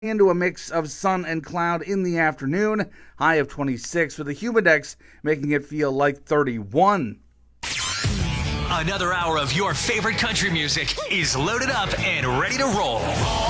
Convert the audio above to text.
into a mix of sun and cloud in the afternoon, high of 26 with a humidex making it feel like 31. Another hour of your favorite country music is loaded up and ready to roll.